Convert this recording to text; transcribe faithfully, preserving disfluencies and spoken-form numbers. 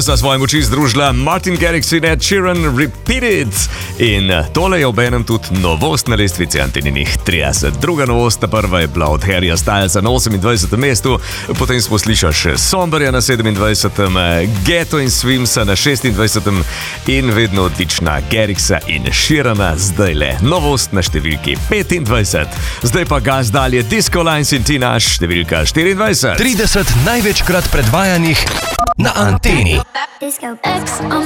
sta svoje moči združila Martin Garrix in Ed Sheeran, Repeat It. In tole je obenem tudi novost na lestvici Anteninih trideset. Druga novost, ta prva je bila od Harryja Stylesa na osemindvajsetem mestu, potem smo slišali še Somberja na sedemindvajsetem, Ghetto in Swimsa na šestindvajsetem in vedno odlična Garrixa in Sheerana, zdaj le novost na številki petindvajset. Zdaj pa gas dalje, Disco Lines in Tinaš, številka štiriindvajset. trideset največkrat predvajanih na Anteni.